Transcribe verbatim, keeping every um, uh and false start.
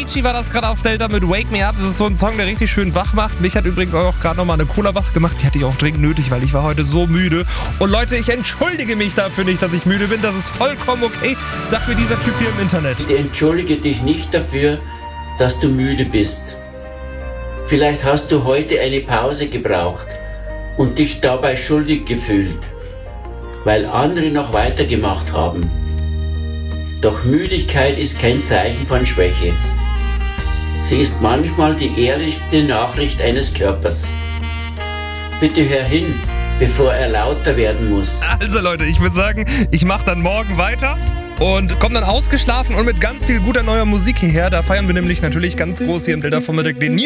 Avicii war das gerade auf Delta mit Wake Me Up. Das ist so ein Song, der richtig schön wach macht. Mich hat übrigens auch gerade nochmal eine Cola wach gemacht. Die hatte ich auch dringend nötig, weil ich war heute so müde. Und Leute, ich entschuldige mich dafür nicht, dass ich müde bin. Das ist vollkommen okay, sagt mir dieser Typ hier im Internet. Bitte entschuldige dich nicht dafür, dass du müde bist. Vielleicht hast du heute eine Pause gebraucht und dich dabei schuldig gefühlt, weil andere noch weitergemacht haben. Doch Müdigkeit ist kein Zeichen von Schwäche. Sie ist manchmal die ehrlichste Nachricht eines Körpers. Bitte hör hin, bevor er lauter werden muss. Also Leute, ich würde sagen, ich mache dann morgen weiter und komme dann ausgeschlafen und mit ganz viel guter neuer Musik hierher. Da feiern wir nämlich natürlich ganz groß hier im Delta Vormittag den